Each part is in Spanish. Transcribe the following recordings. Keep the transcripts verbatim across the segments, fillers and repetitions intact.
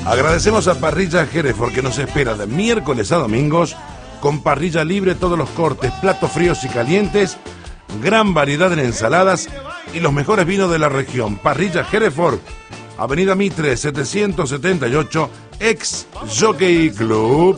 Agradecemos a Parrilla Hereford, que nos espera de miércoles a domingos con parrilla libre, todos los cortes, platos fríos y calientes, gran variedad en ensaladas y los mejores vinos de la región. Parrilla Hereford, Avenida Mitre setecientos setenta y ocho, ex Jockey Club.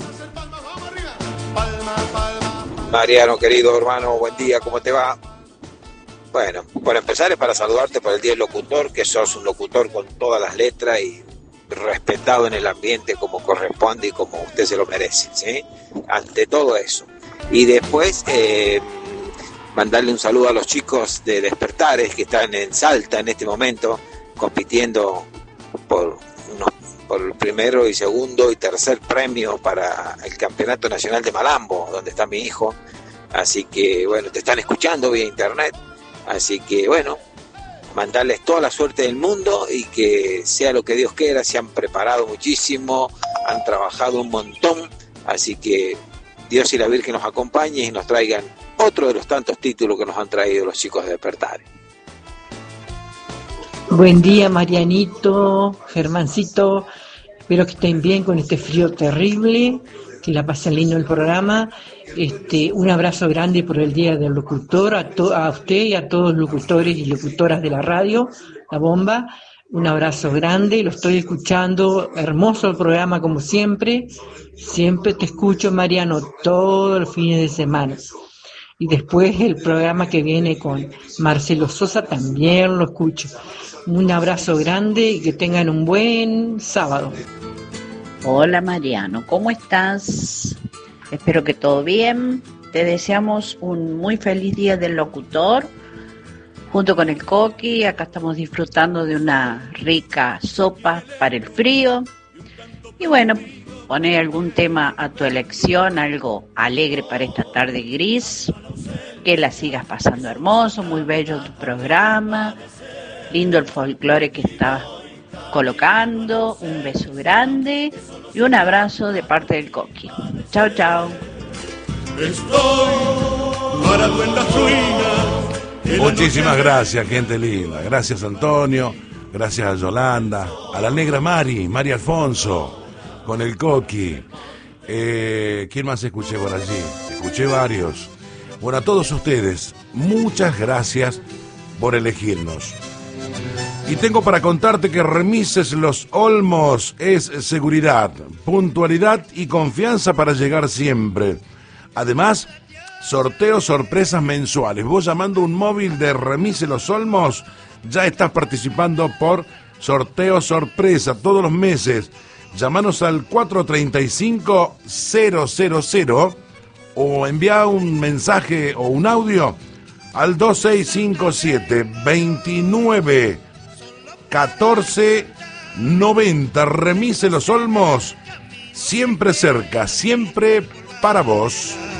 Mariano, querido hermano, buen día, ¿cómo te va? Bueno, por empezar es para saludarte por el Día del Locutor, que sos un locutor con todas las letras y respetado en el ambiente como corresponde y como usted se lo merece, ¿sí? Ante todo eso. Y después, eh, mandarle un saludo a los chicos de Despertares que están en Salta en este momento, compitiendo por unos, por el primero y segundo y tercer premio para el Campeonato Nacional de Malambo, donde está mi hijo. Así que, bueno, te están escuchando vía internet. Así que, bueno, mandarles toda la suerte del mundo y que sea lo que Dios quiera. Se han preparado muchísimo, han trabajado un montón, así que Dios y la Virgen nos acompañen y nos traigan otro de los tantos títulos que nos han traído los chicos de Despertar. Buen día, Marianito, Germancito, espero que estén bien con este frío terrible, que la pasen lindo el programa. Este, un abrazo grande por el Día del Locutor, a, to- a usted y a todos los locutores y locutoras de la radio, La Bomba. Un abrazo grande, lo estoy escuchando, hermoso el programa como siempre. Siempre te escucho, Mariano, todos los fines de semana. Y después el programa que viene con Marcelo Sosa también lo escucho. Un abrazo grande y que tengan un buen sábado. Hola Mariano, ¿cómo estás? Espero que todo bien. Te deseamos un muy feliz Día del Locutor. Junto con el Coqui, acá estamos disfrutando de una rica sopa para el frío. Y bueno, poner algún tema a tu elección, algo alegre para esta tarde gris. Que la sigas pasando hermoso, muy bello tu programa. Lindo el folclore que estás colocando. Un beso grande y un abrazo de parte del Coqui. Chao, chao. Estoy parado en las ruinas. Muchísimas gracias, gente linda. Gracias, Antonio. Gracias a Yolanda. A la negra Mari, Mari Alfonso, con el Coqui. Eh, ¿Quién más escuché por allí? Escuché varios. Bueno, a todos ustedes, muchas gracias por elegirnos. Y tengo para contarte que Remises Los Olmos es seguridad, puntualidad y confianza para llegar siempre. Además, sorteos, sorpresas mensuales. Vos llamando un móvil de Remises Los Olmos, ya estás participando por sorteo sorpresa todos los meses. Llámanos al cuatro tres cinco cero cero cero o envía un mensaje o un audio al dos seis cinco siete veintinueve catorce noventa. Remises Los Olmos, siempre cerca, siempre para vos.